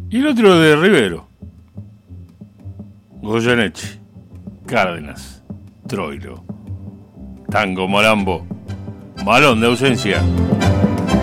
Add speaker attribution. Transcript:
Speaker 1: Y el otro de Rivero, Goyeneche, Cárdenas, Troilo, Tango, Malambo, Malón de ausencia.